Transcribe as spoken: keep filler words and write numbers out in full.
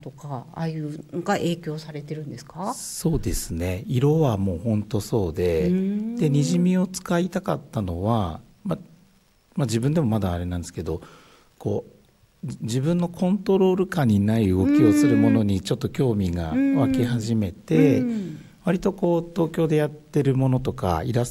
とかああいうのが影響されてるんですか？ そうですね、色はもう本当そうで、でにじみを使いたかったのは、ままあ、自分でもまだあれなんですけど、こう自分のコントロール下にない動きをするものにちょっと興味が湧き始めて、割とこう東京でやってるものとかイラスト